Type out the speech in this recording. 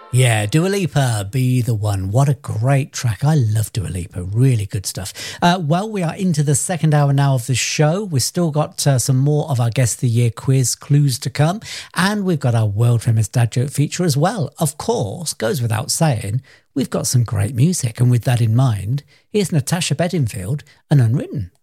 Yeah, Dua Lipa, Be the One. What a great track. I love Dua Lipa. Really good stuff. Well, we are into the second hour now of the show. We've still got some more of our Guest of the Year quiz clues to come. And we've got our world famous dad joke feature as well. Of course, goes without saying, we've got some great music. And with that in mind, here's Natasha Bedingfield and Unwritten.